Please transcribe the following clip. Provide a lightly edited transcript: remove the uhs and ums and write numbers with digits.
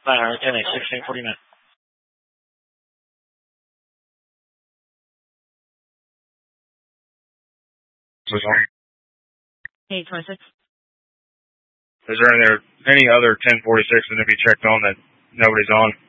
910 1649. Hey, 26. Is there any other 1046 that can be checked on that nobody's on?